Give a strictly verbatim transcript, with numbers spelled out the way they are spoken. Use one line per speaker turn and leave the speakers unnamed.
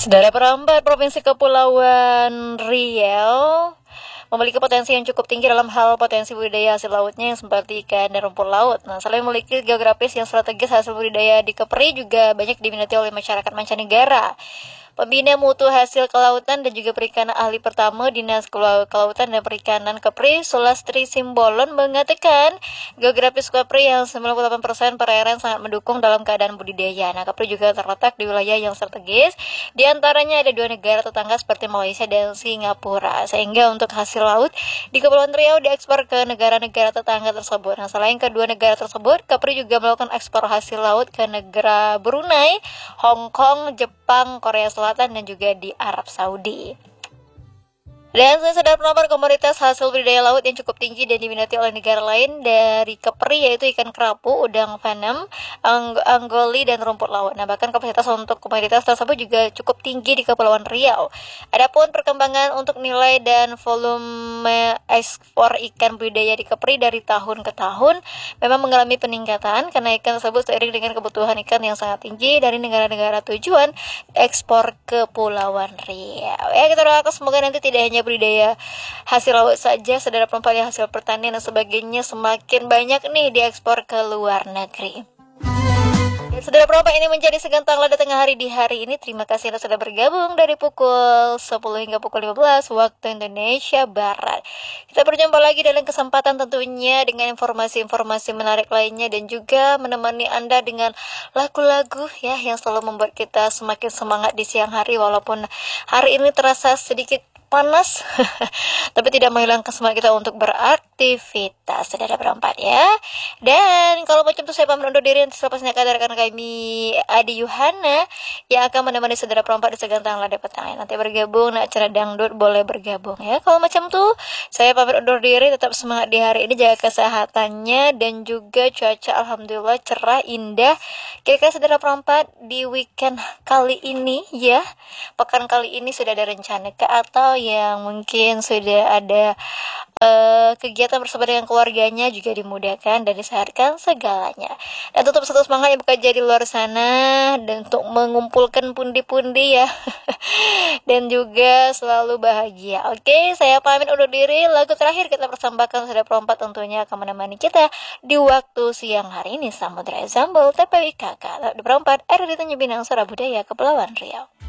Saudara perempat Provinsi Kepulauan Riau memiliki potensi yang cukup tinggi dalam hal potensi budidaya hasil lautnya yang seperti ikan dan rumput laut. Nah, selain memiliki geografis yang strategis, hasil budidaya di Kepri juga banyak diminati oleh masyarakat mancanegara. Pembina Mutu Hasil Kelautan dan juga Perikanan Ahli Pertama Dinas Kelautan dan Perikanan Kepri, Sulastri Simbolon, mengatakan geografis Kepri yang sembilan puluh delapan persen perairan sangat mendukung dalam keadaan budidaya. Nah, Kepri juga terletak di wilayah yang strategis, di antaranya ada dua negara tetangga seperti Malaysia dan Singapura, sehingga untuk hasil laut di Kepulauan Riau diekspor ke negara-negara tetangga tersebut. Nah, selain kedua negara tersebut, Kepri juga melakukan ekspor hasil laut ke negara Brunei, Hong Kong, Jepang, Korea Selatan, dan juga di Arab Saudi. Dan saya sadar penopang komoditas hasil budidaya laut yang cukup tinggi dan diminati oleh negara lain dari Kepri, yaitu ikan kerapu, udang fanam, ang- anggoli, dan rumput laut. Nah, bahkan kapasitas untuk komoditas tersebut juga cukup tinggi di Kepulauan Riau. Adapun perkembangan untuk nilai dan volume ekspor ikan budidaya di Kepri dari tahun ke tahun memang mengalami peningkatan karena ikan tersebut seiring dengan kebutuhan ikan yang sangat tinggi dari negara-negara tujuan ekspor Kepulauan Riau. Ya, kita doakan semoga nanti tidak hanya budidaya hasil laut saja, saudara perempuan, hasil pertanian dan sebagainya semakin banyak nih diekspor ke luar negeri. Dan saudara perempuan, ini menjadi segantang lada tengah hari di hari ini. Terima kasih Anda sudah bergabung dari pukul sepuluh hingga pukul lima belas waktu Indonesia Barat. Kita berjumpa lagi dalam kesempatan tentunya dengan informasi-informasi menarik lainnya dan juga menemani Anda dengan lagu-lagu ya yang selalu membuat kita semakin semangat di siang hari, walaupun hari ini terasa sedikit panas tapi tidak menghilangkan semangat kita untuk beraktivitas, saudara berempat ya. Dan kalau macam itu saya pamit undur diri, nanti selepasnya akan rekan kami Adi Yuhana yang akan menemani saudara perempat di segantang lada petang. Nanti bergabung nah acara dangdut, boleh bergabung ya. Kalau macam tuh saya pamit undur diri, tetap semangat di hari ini, jaga kesehatannya dan juga cuaca alhamdulillah cerah indah. Kira-kira saudara perempat di weekend kali ini ya, pekan kali ini sudah ada rencana ke atau yang mungkin sudah ada uh, kegiatan bersama dengan keluarganya juga dimudahkan dan disehatkan segalanya. Dan tutup satu semangat yang bekerja di luar sana dan untuk mengumpulkan pundi-pundi ya dan juga selalu bahagia. Oke, saya pamit undur diri. Lagu terakhir kita persembahkan saudara perempat tentunya akan menemani kita di waktu siang hari ini. Samudra Zambul T P I K K perempat R di Tanjung Pinang, Surabaya, Kepulauan Riau.